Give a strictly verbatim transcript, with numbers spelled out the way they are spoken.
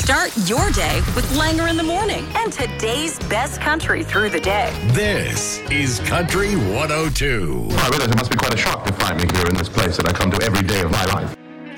Start your day with Langer in the Morning and today's best country through the day. This is Country one oh two. I realize it must be quite a shock to find me here in this place that I come to every day of my life.